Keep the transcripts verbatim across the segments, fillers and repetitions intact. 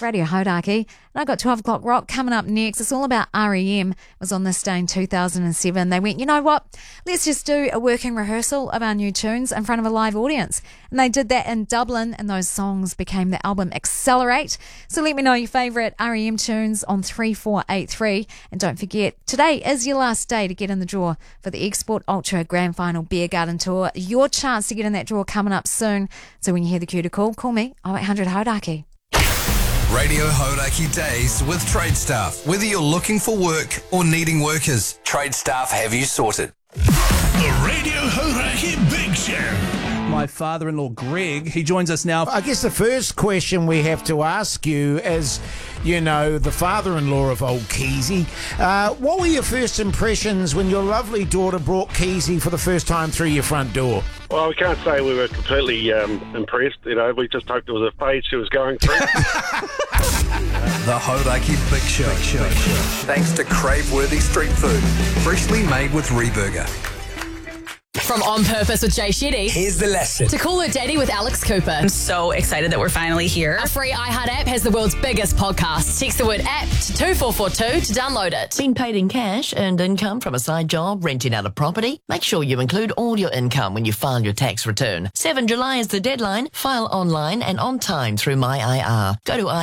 Radio Hodaki. And I've got twelve o'clock rock coming up next. It's all about R E M. It was on this day in two thousand seven. They went, you know what? Let's just do a working rehearsal of our new tunes in front of a live audience. And they did that in Dublin, and those songs became the album Accelerate. So let me know your favourite R E M tunes on three four eight three. And don't forget, today is your last day to get in the draw for the Export Ultra Grand Final Beer Garden Tour. Your chance to get in that draw coming up soon. So when you hear the cue to call, call me oh eight hundred Hodaki. Radio Hodaki Days with Trade Staff. Whether you're looking for work or needing workers, Trade Staff have you sorted. The Radio Hodaki Big Show. My father-in-law, Greg, he joins us now. I guess the first question we have to ask you is, you know, the father-in-law of old Keezy. Uh, what were your first impressions when your lovely daughter brought Keezy for the first time through your front door? Well, we can't say we were completely um, impressed. You know, we just hoped it was a phase she was going through. The Hodaki Big Show. Big Show. Thanks to crave-worthy street food, freshly made with Reburger. From On Purpose with Jay Shetty. Here's the lesson. To Call Her Daddy with Alex Cooper. I'm so excited that we're finally here. A free iHeart app has the world's biggest podcast. Text the word app to two four four two to download it. Been paid in cash, earned income from a side job, renting out a property? Make sure you include all your income when you file your tax return. seventh of July is the deadline. File online and on time through My I R. Go to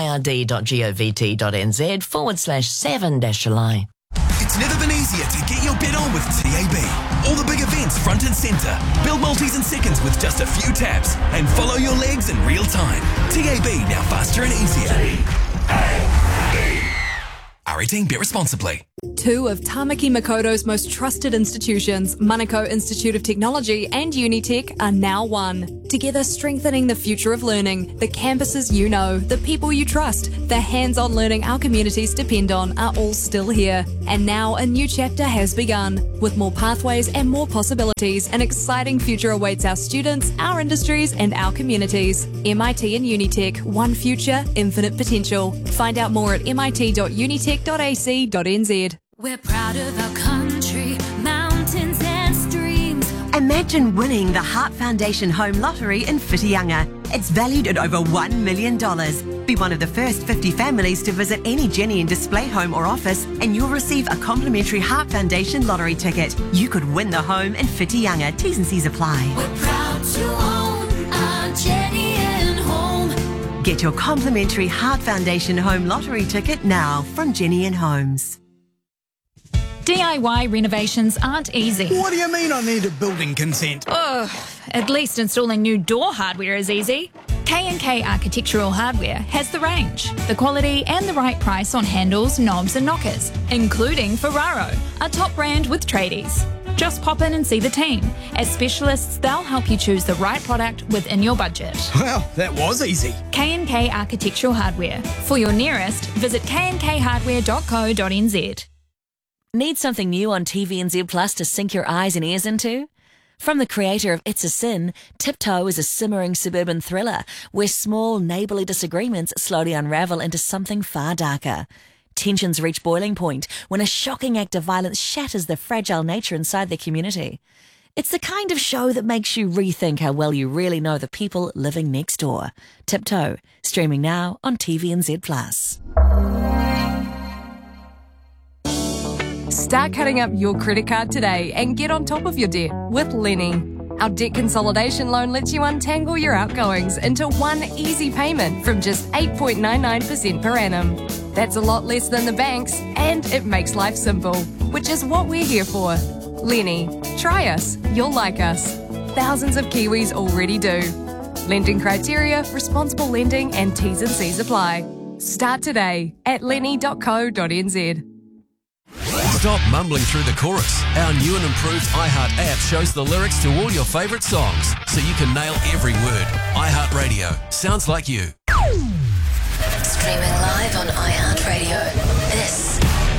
ird.govt.nz forward slash 7 dash July. It's never been easier to get your bet on with T A B. All the big events front and centre. Build multis in seconds with just a few taps and follow your legs in real time. T A B, now faster and easier. T A B. R eighteen, bet responsibly. Two of Tamaki Makoto's most trusted institutions, Manukau Institute of Technology and Unitec, are now one. Together strengthening the future of learning, the campuses you know, the people you trust, the hands-on learning our communities depend on are all still here. And now a new chapter has begun. With more pathways and more possibilities, an exciting future awaits our students, our industries and our communities. M I T and Unitec, one future, infinite potential. Find out more at mit dot unitec dot a c dot n z. We're proud of our country, mountains and streams. Imagine winning the Heart Foundation Home Lottery in Whitianga. It's valued at over one million dollars. Be one of the first fifty families to visit any Jenny and Display home or office and you'll receive a complimentary Heart Foundation lottery ticket. You could win the home in Whitianga. T's and C's apply. We're proud to own our Jenny and Home. Get your complimentary Heart Foundation Home Lottery ticket now from Jenny and Homes. D I Y renovations aren't easy. What do you mean I need a building consent? Ugh, at least installing new door hardware is easy. K and K Architectural Hardware has the range, the quality and the right price on handles, knobs and knockers, including Ferraro, a top brand with tradies. Just pop in and see the team. As specialists, they'll help you choose the right product within your budget. Well, that was easy. K and K Architectural Hardware. For your nearest, visit k and k hardware dot co dot n z. Need something new on T V N Z Plus to sink your eyes and ears into? From the creator of It's a Sin, Tiptoe is a simmering suburban thriller where small neighbourly disagreements slowly unravel into something far darker. Tensions reach boiling point when a shocking act of violence shatters the fragile nature inside their community. It's the kind of show that makes you rethink how well you really know the people living next door. Tiptoe, streaming now on T V N Z Plus. Start cutting up your credit card today and get on top of your debt with Lenny. Our debt consolidation loan lets you untangle your outgoings into one easy payment from just eight point nine nine percent per annum. That's a lot less than the banks, and it makes life simple, which is what we're here for. Lenny, try us, you'll like us. Thousands of Kiwis already do. Lending criteria, responsible lending and T's and C's apply. Start today at lenny dot co dot n z. Stop mumbling through the chorus. Our new and improved iHeart app shows the lyrics to all your favourite songs, so you can nail every word. iHeartRadio. Sounds like you. Streaming live on iHeartRadio. This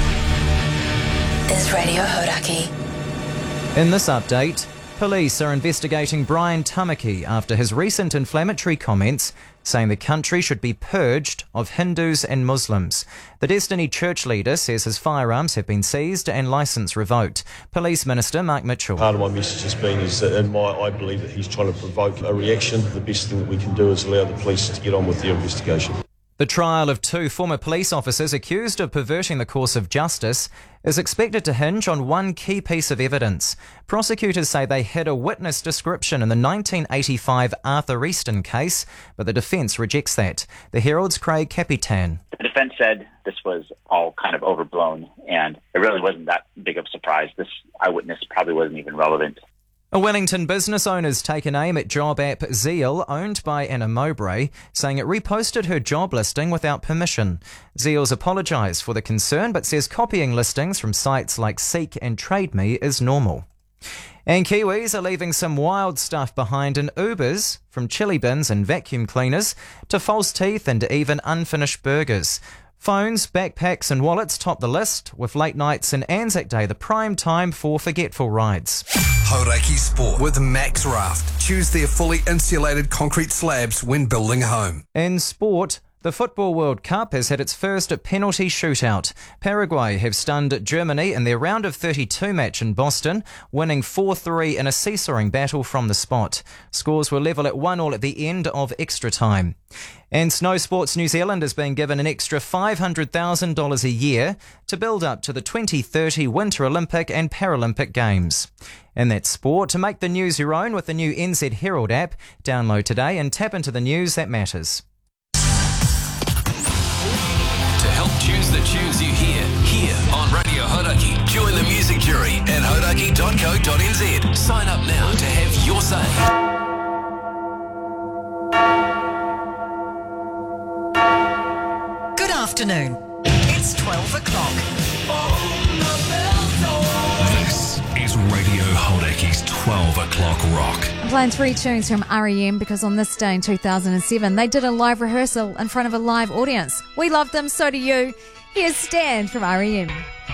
is Radio Hodaki. In this update, police are investigating Brian Tamaki after his recent inflammatory comments saying the country should be purged of Hindus and Muslims. The Destiny Church leader says his firearms have been seized and licence revoked. Police Minister Mark Mitchell. Part of my message has been is that in my, I believe that he's trying to provoke a reaction. The best thing that we can do is allow the police to get on with their investigation. The trial of two former police officers accused of perverting the course of justice is expected to hinge on one key piece of evidence. Prosecutors say they hid a witness description in the nineteen eighty-five Arthur Easton case, but the defence rejects that. The Herald's Craig Capitan. The defence said this was all kind of overblown, and it really wasn't that big of a surprise. This eyewitness probably wasn't even relevant. A Wellington business owner's taken aim at job app Zeal, owned by Anna Mowbray, saying it reposted her job listing without permission. Zeal's apologised for the concern, but says copying listings from sites like Seek and Trade Me is normal. And Kiwis are leaving some wild stuff behind in Ubers, from chili bins and vacuum cleaners to false teeth and even unfinished burgers. Phones, backpacks and wallets top the list, with late nights and Anzac Day the prime time for forgetful rides. Hauraki Sport with Max Raft. Choose their fully insulated concrete slabs when building a home. In sport, the Football World Cup has had its first penalty shootout. Paraguay have stunned Germany in their round of thirty-two match in Boston, winning four three in a seesawing battle from the spot. Scores were level at one all at the end of extra time. And Snow Sports New Zealand has been given an extra five hundred thousand dollars a year to build up to the twenty thirty Winter Olympic and Paralympic Games. In that sport, to make the news your own with the new N Z Herald app, download today and tap into the news that matters. To help choose the tunes you hear here on Radio Hauraki, join the music jury at hauraki dot co dot n z. Sign up now to have your say. Good afternoon. It's twelve o'clock. This is Radio Hauraki's twelve o'clock rock. I'm playing three tunes from R E M because on this day in two thousand seven, they did a live rehearsal in front of a live audience. We love them, so do you. Here's Stand from R E M.